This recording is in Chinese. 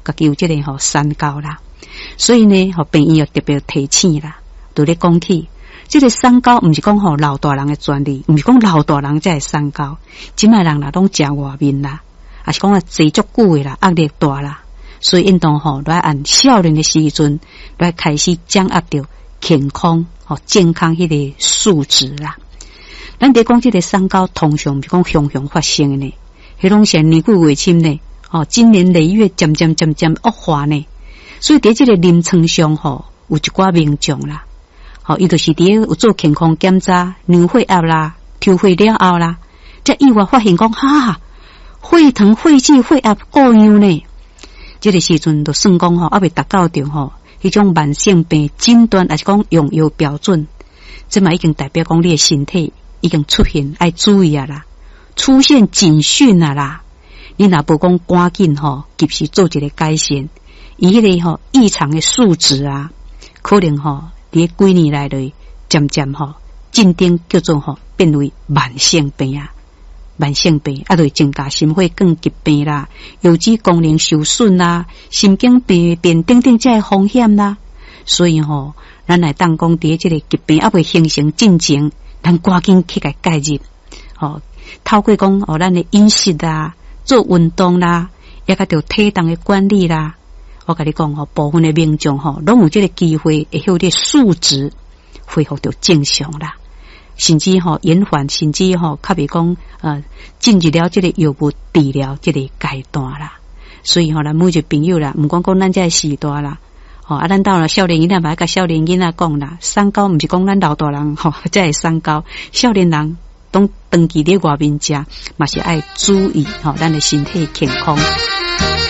家己有这个三高啦，所以呢病医要特别提醒啦，都咧讲起这个三高，唔是讲老大人的专利，唔是讲老大人才会三高，即卖人啦拢食外面啦，也是讲坐足久的啦，压力大啦，所以应当来按少年的时阵来开始掌握到健康健康迄个素质啦。咱伫讲这个三高，通常是讲常常发生的呢，迄拢是年久月深呢，经年累月渐渐恶化呢，所以伫这个临床上有一寡民众啦，伊就是伫有做健康检查，量血压啦，抽血了后啦，才意外发现讲血糖、血脂、血压过样呢。这个时阵就算讲还未达到着迄种慢性病诊断，还是讲用药标准，这嘛已经代表讲你的身体已经出现要注意啊啦，出现警讯啊啦，你若无讲赶紧及时做一个改善，伊迄个异常的数值啊，可能伫几年来的渐渐进展叫做变为慢性病啊，慢性病就会增加心血管疾病啦、腰子功能受损啦、神经病变等等这些风险啦，所以咱来当讲伫这个疾病还未形成进前，咱赶紧去甲介入，透过讲咱的饮食啦、做运动啦，也甲着体重的管理啦，我甲你讲部分的民众拢有这个机会会有这数值恢复到正常啦，甚至延缓，甚至较袂讲进入了这个药物治疗这个阶段啦。所以咱每一个朋友啦，毋管讲咱这时代啦。咱到了少年囡仔嘛，甲少年囡仔讲啦，三高毋是讲咱老大人才会三高，少年人当长期伫外面食，嘛是爱注意咱的身体健康。